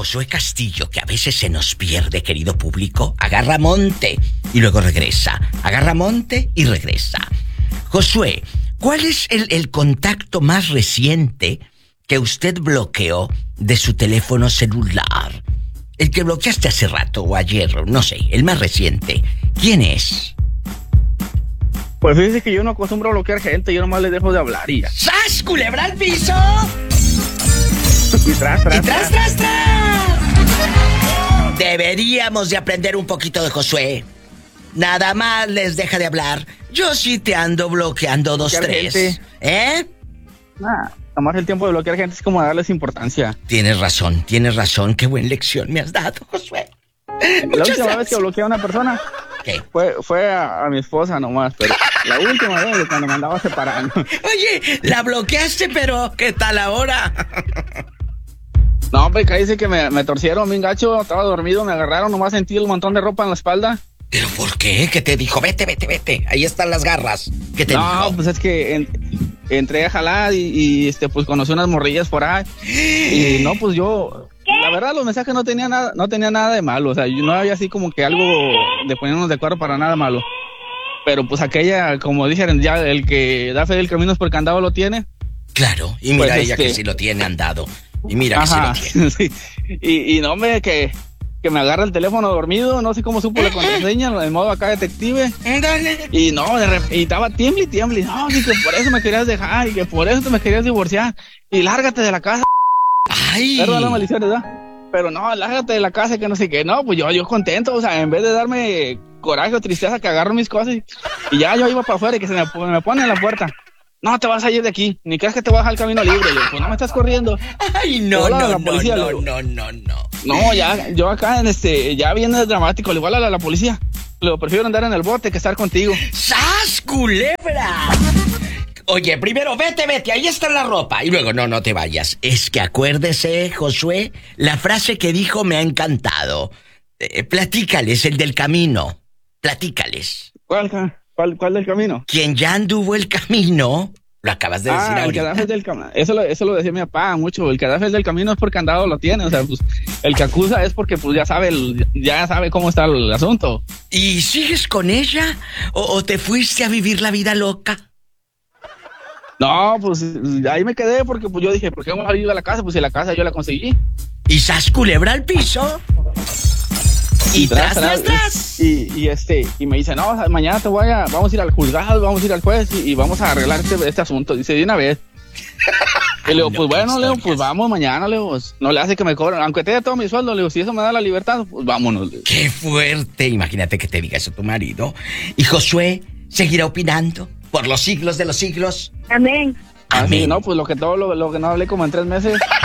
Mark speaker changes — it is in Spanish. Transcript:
Speaker 1: Josué Castillo, que a veces se nos pierde, querido público, agarra monte y luego regresa. Agarra monte y regresa. Josué, ¿cuál es el contacto más reciente que usted bloqueó de su teléfono celular? El que bloqueaste hace rato o ayer, no sé, el más reciente. ¿Quién es?
Speaker 2: Pues fíjese que yo no acostumbro a bloquear gente, yo nomás les dejo de hablar y ya.
Speaker 1: ¡Sas, culebra al piso!
Speaker 2: Y tras.
Speaker 1: Deberíamos de aprender un poquito de Josué. Nada más les deja de hablar. Yo sí te ando bloqueando dos, tres.
Speaker 2: Gente.
Speaker 1: ¿Eh?
Speaker 2: Tomar el tiempo de bloquear gente es como darles importancia.
Speaker 1: Tienes razón. Qué buena lección me has dado, Josué.
Speaker 2: La última vez que bloqueé a una persona,
Speaker 1: ¿qué?
Speaker 2: Fue a mi esposa nomás, pero la última vez cuando me andaba separando.
Speaker 1: Oye, la bloqueaste, pero ¿qué tal ahora?
Speaker 2: No, hombre, dice que me torcieron bien gacho, estaba dormido, me agarraron, nomás sentí un montón de ropa en la espalda.
Speaker 1: ¿Pero por qué? ¿Qué te dijo? Vete. Ahí están las garras. ¿Qué te dijo?
Speaker 2: No, pues es que entré a jalar y pues conocí unas morrillas por ahí. Y no, pues yo... La verdad, los mensajes no tenía nada de malo. O sea, yo no había así como que algo de ponernos de acuerdo para nada malo. Pero pues aquella, como dijeron, ya el que da fe del camino es porque andado lo tiene.
Speaker 1: Claro, y mira pues ella que sí lo tiene andado. Y mira que sí lo tiene.
Speaker 2: Sí. Y no, hombre, que me agarra el teléfono dormido, no sé cómo supo la contraseña, en modo acá detective.
Speaker 1: Dale.
Speaker 2: Y no, y estaba tiemble. No, y que por eso me querías dejar, y que por eso te me querías divorciar. Y lárgate de la casa.
Speaker 1: Ay.
Speaker 2: Perdón la maldición, ¿verdad? Pero no, lárgate de la casa, que no sé qué. No, pues yo contento, o sea, en vez de darme coraje o tristeza, que agarro mis cosas y ya yo iba para afuera y que se me pone en la puerta. No, te vas a ir de aquí, ni creas que te voy a dejar el camino libre. Yo, pues no me estás corriendo.
Speaker 1: Ay, no.
Speaker 2: No, ya, yo acá ya viene dramático, igual a la policía. Lo prefiero andar en el bote que estar contigo.
Speaker 1: ¡Sas, culebra! Oye, primero vete, ahí está la ropa. Y luego, no te vayas. Es que acuérdese, Josué, la frase que dijo me ha encantado. Platícales, el del camino. Platícales.
Speaker 2: ¿Cuál del camino?
Speaker 1: Quien ya anduvo el camino, lo acabas de decir ahorita.
Speaker 2: El cadáver del camino. Eso lo decía mi papá mucho. El cadáver del camino es porque andado lo tiene. O sea, pues, el que acusa es porque pues ya sabe cómo está el asunto.
Speaker 1: ¿Y sigues con ella? ¿O te fuiste a vivir la vida loca?
Speaker 2: No, pues ahí me quedé porque pues yo dije, ¿por qué vamos a ir a la casa? Pues si la casa yo la conseguí.
Speaker 1: ¿Y sas culebra al piso? Y tras.
Speaker 2: Y me dice, no, mañana vamos a ir al juzgado, vamos a ir al juez y vamos a arreglar este asunto. Dice, de una vez. Y le digo, pues bueno, Leo, pues vamos mañana, Leo. No le hace que me cobren, aunque tenga todo mi sueldo, Leo, si eso me da la libertad, pues vámonos, Leo.
Speaker 1: ¡Qué fuerte! Imagínate que te diga eso tu marido. Y Josué seguirá opinando por los siglos de los siglos.
Speaker 3: Amén.
Speaker 2: Así, no, pues lo que no hablé como en 3 meses.